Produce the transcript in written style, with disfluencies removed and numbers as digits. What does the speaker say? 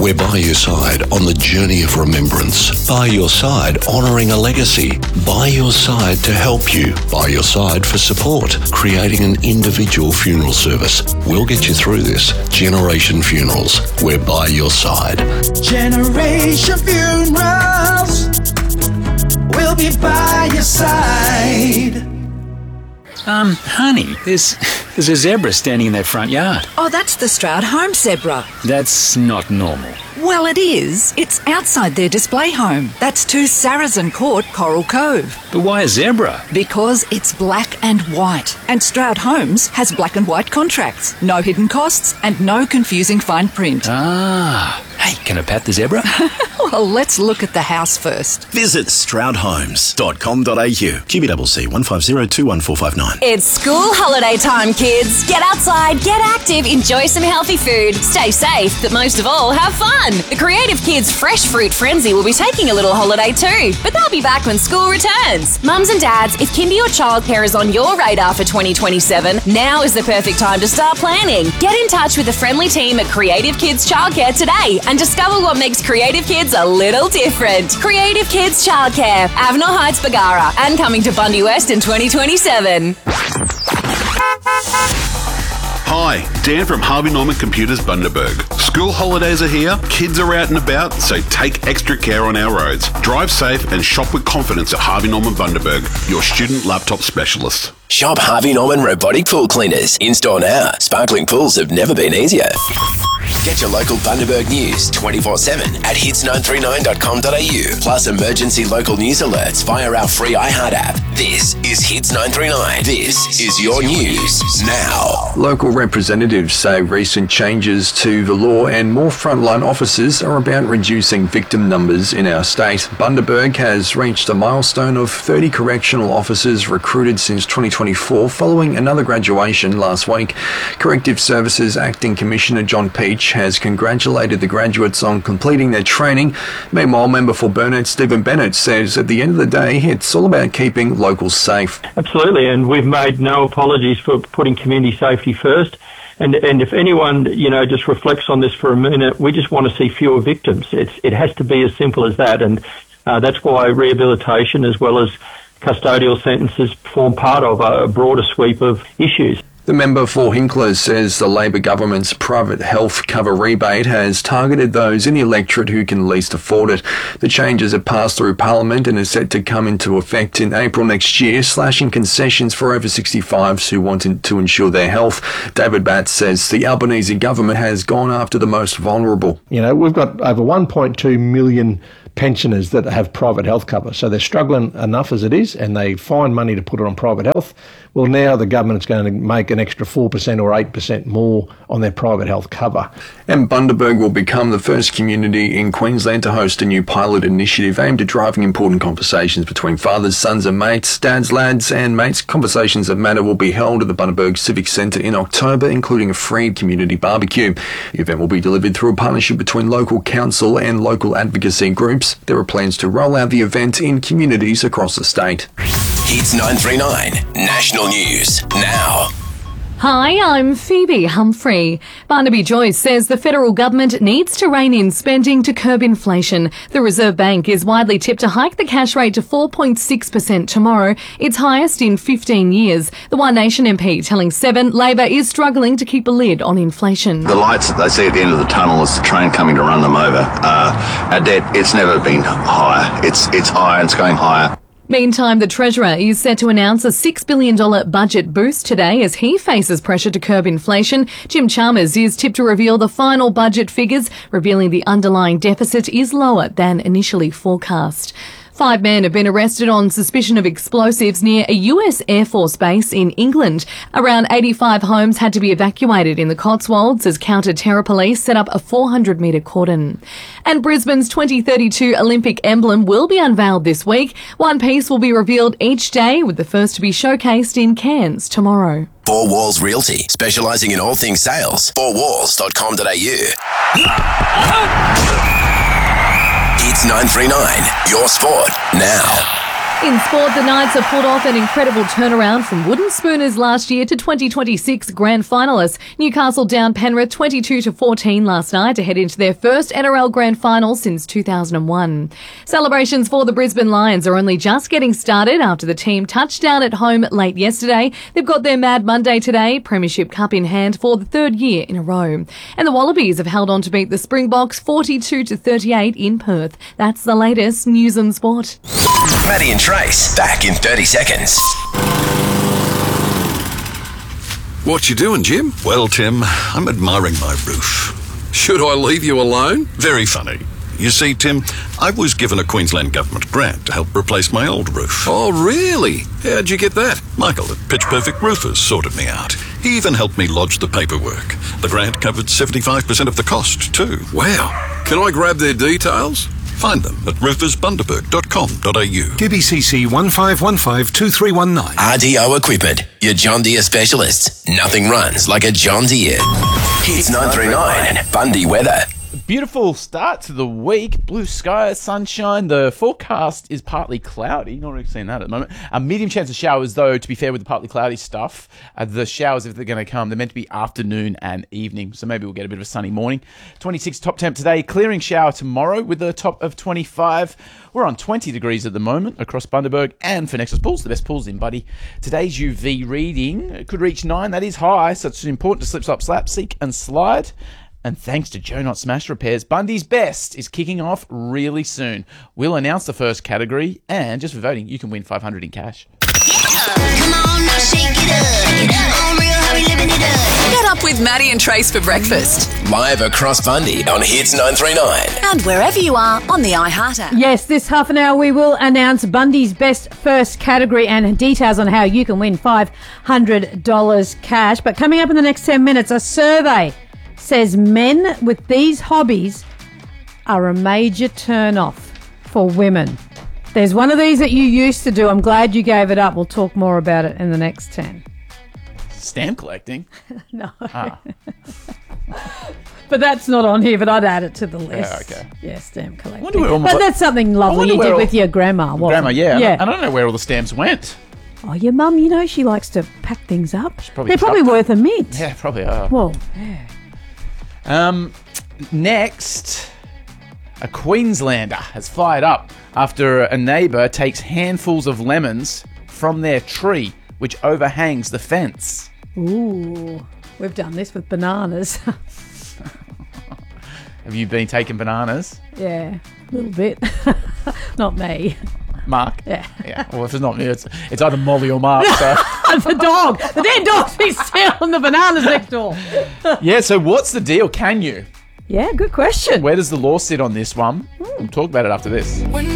We're by your side on the journey of remembrance. By your side honouring a legacy. By your side to help you. By your side for support. Creating an individual funeral service. We'll get you through this. Generation Funerals. We're by your side. Generation Funerals. We'll be by your side. Honey, there's a zebra standing in that front yard. Oh, that's the Stroud Home zebra. That's not normal. Well, it is. It's outside their display home. That's 2 Saracen Court, Coral Cove. But why a zebra? Because it's black and white. And Stroud Homes has black and white contracts. No hidden costs and no confusing fine print. Ah. Hey, can I pat the zebra? Well, let's look at the house first. Visit stroudhomes.com.au. QBCC 1502145. It's school holiday time, kids. Get outside, get active, enjoy some healthy food, stay safe, but most of all, have fun. The Creative Kids Fresh Fruit Frenzy will be taking a little holiday too, but they'll be back when school returns. Mums and dads, if kindy or childcare is on your radar for 2027, now is the perfect time to start planning. Get in touch with the friendly team at Creative Kids Childcare today and discover what makes Creative Kids a little different. Creative Kids Childcare, Avenel Heights, Bargara, and coming to Bundy West in 2027. Hi, Dan from Harvey Norman Computers Bundaberg. School holidays are here, kids are out and about, so take extra care on our roads. Drive safe and shop with confidence at Harvey Norman Bundaberg, your student laptop specialist. Shop Harvey Norman Robotic Pool Cleaners. In-store now. Sparkling pools have never been easier. Get your local Bundaberg news 24/7 at hits939.com.au. Plus emergency local news alerts via our free iHeart app. This is Hits 939. This is your news now. Local representatives say recent changes to the law and more frontline officers are about reducing victim numbers in our state. Bundaberg has reached a milestone of 30 correctional officers recruited since 2024 following another graduation last week. Corrective Services Acting Commissioner John Peach has congratulated the graduates on completing their training. Meanwhile, Member for Burnett Stephen Bennett says at the end of the day, it's all about keeping locals safe. Absolutely, and we've made no apologies for putting community safety first. And if anyone, just reflects on this for a minute, we just want to see fewer victims. It has to be as simple as that, and that's why rehabilitation as well as custodial sentences form part of a broader sweep of issues. The member for Hinkler says the Labor government's private health cover rebate has targeted those in the electorate who can least afford it. The changes have passed through Parliament and are set to come into effect in April next year, slashing concessions for over 65s who wanted to ensure their health. David Batts says the Albanese government has gone after the most vulnerable. We've got over 1.2 million pensioners that have private health cover, so they're struggling enough as it is, and they find money to put it on private health. Well, now the government's going to make an extra 4% or 8% more on their private health cover. And Bundaberg will become the first community in Queensland to host a new pilot initiative aimed at driving important conversations between fathers, sons and mates, dads, lads and mates. Conversations that matter will be held at the Bundaberg Civic Centre in October, including a free community barbecue. The event will be delivered through a partnership between local council and local advocacy groups. There are plans to roll out the event in communities across the state. Hits 939 National News now. Hi, I'm Phoebe Humphrey. Barnaby Joyce says the federal government needs to rein in spending to curb inflation. The Reserve Bank is widely tipped to hike the cash rate to 4.6% tomorrow, its highest in 15 years. The One Nation MP telling Seven Labor is struggling to keep a lid on inflation. The lights that they see at the end of the tunnel is the train coming to run them over. Our debt, it's never been higher. It's higher and it's going higher. Meantime, the Treasurer is set to announce a $6 billion budget boost today as he faces pressure to curb inflation. Jim Chalmers is tipped to reveal the final budget figures, revealing the underlying deficit is lower than initially forecast. 5 men have been arrested on suspicion of explosives near a US Air Force base in England. Around 85 homes had to be evacuated in the Cotswolds as counter-terror police set up a 400-metre cordon. And Brisbane's 2032 Olympic emblem will be unveiled this week. One piece will be revealed each day, with the first to be showcased in Cairns tomorrow. Four Walls Realty, specialising in all things sales. fourwalls.com.au. Hits 939, your sport now. In sport, the Knights have pulled off an incredible turnaround from wooden spooners last year to 2026 grand finalists. Newcastle downed Penrith 22-14 last night to head into their first NRL grand final since 2001. Celebrations for the Brisbane Lions are only just getting started after the team touched down at home late yesterday. They've got their Mad Monday today, Premiership Cup in hand for the third year in a row. And the Wallabies have held on to beat the Springboks 42-38 in Perth. That's the latest news and sport. Maddie and Trace, back in 30 seconds. What you doing, Jim? Well, Tim, I'm admiring my roof. Should I leave you alone? Very funny. You see, Tim, I was given a Queensland Government grant to help replace my old roof. Oh, really? How'd you get that? Michael at Pitch Perfect Roofers sorted me out. He even helped me lodge the paperwork. The grant covered 75% of the cost, too. Wow. Can I grab their details? Find them at roofersbundaberg.com.au. QBCC 15152319. RDO Equipment, your John Deere specialists. Nothing runs like a John Deere. Hits 939, Bundy weather. Beautiful start to the week. Blue sky, sunshine. The forecast is partly cloudy. Not really seeing that at the moment. A medium chance of showers, though, to be fair with the partly cloudy stuff. The showers, if they're going to come, they're meant to be afternoon and evening. So maybe we'll get a bit of a sunny morning. 26 top temp today. Clearing shower tomorrow with a top of 25. We're on 20 degrees at the moment across Bundaberg and for Nexus Pools, the best pools in Buddy. Today's UV reading could reach 9. That is high, so it's important to slip, slop, slap, seek and slide. And thanks to Joe Not Smash Repairs, Bundy's Best is kicking off really soon. We'll announce the first category, and just for voting, you can win $500 in cash. Come on, now shake it up. On real, how we living it up. Get up with Maddie and Trace for breakfast. Live across Bundy on Hits 939. And wherever you are on the iHeart app. Yes, this half an hour we will announce Bundy's Best first category and details on how you can win $500 cash. But coming up in the next 10 minutes, a survey says men with these hobbies are a major turn-off for women. There's one of these that you used to do. I'm glad you gave it up. We'll talk more about it in the next 10. Stamp collecting? No. But that's not on here, but I'd add it to the list. Yeah, okay. Yeah, stamp collecting. But that's something lovely you did with your grandma, wasn't Grandma, it? yeah. I don't know where all the stamps went. Oh, your mum, you know, she likes to pack things up. They're probably chucked worth a mint. Yeah, probably are. Well, yeah. Next, a Queenslander has fired up after a neighbour takes handfuls of lemons from their tree, which overhangs the fence. Ooh, we've done this with bananas. Have you been taking bananas? Yeah, a little bit. Not me. Mark? Yeah. Well, if it's not me, it's either Molly or Mark. So. The dog. The dead dog's been stealing the bananas next door. Yeah, so what's the deal? Can you? Yeah, good question. Where does the law sit on this one? We'll talk about it after this.